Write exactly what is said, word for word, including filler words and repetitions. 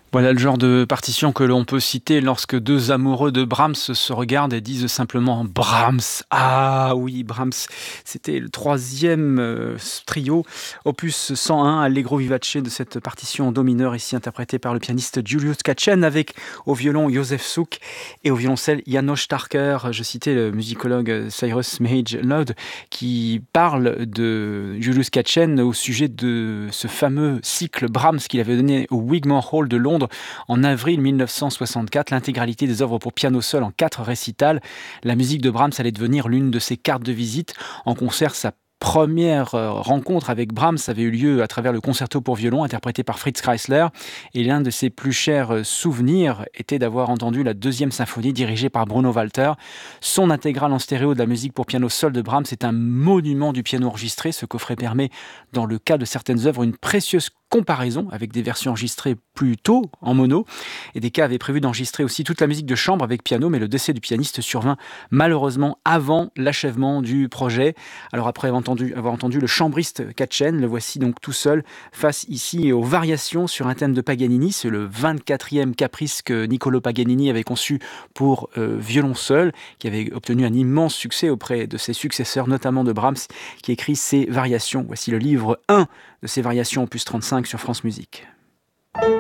Voilà le genre de partition que l'on peut citer lorsque deux amoureux de Brahms se regardent et disent simplement Brahms. Ah oui, Brahms, c'était le troisième euh, trio, opus cent un, Allegro vivace de cette partition en do mineur, ici interprétée par le pianiste Julius Katchen, avec au violon Josef Suk et au violoncelle János Starker. Je citais le musicologue Cyrus Mage Lod qui parle de Julius Katchen au sujet de ce fameux cycle Brahms qu'il avait donné au Wigmore Hall de Londres en avril mille neuf cent soixante-quatre, l'intégralité des œuvres pour piano seul en quatre récitals. La musique de Brahms allait devenir l'une de ses cartes de visite. En concert, sa première euh, rencontre avec Brahms avait eu lieu à travers le concerto pour violon interprété par Fritz Kreisler, et l'un de ses plus chers euh, souvenirs était d'avoir entendu la deuxième symphonie dirigée par Bruno Walter. Son intégrale en stéréo de la musique pour piano seul de Brahms est un monument du piano enregistré. Ce coffret permet, dans le cas de certaines œuvres, une précieuse comparaison avec des versions enregistrées plus tôt en mono, et des cas avaient prévu d'enregistrer aussi toute la musique de chambre avec piano, mais le décès du pianiste survint malheureusement avant l'achèvement du projet. Alors après avoir entendu, avoir entendu le chambriste Katchen, le voici donc tout seul face ici aux variations sur un thème de Paganini. C'est le vingt-quatrième caprice que Niccolò Paganini avait conçu pour euh, violon seul, qui avait obtenu un immense succès auprès de ses successeurs, notamment de Brahms, qui écrit ces variations. Voici le livre un de ces variations opus trente-cinq sur France Musique.